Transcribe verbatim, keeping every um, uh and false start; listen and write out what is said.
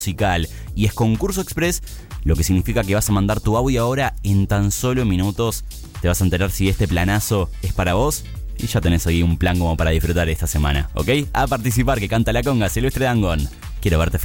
musical. Y es concurso express, lo que significa que vas a mandar tu audio ahora en tan solo minutos. Te vas a enterar si este planazo es para vos y ya tenés ahí un plan como para disfrutar esta semana, ¿ok? A participar, que canta la conga, Silvestre Dangond. Quiero verte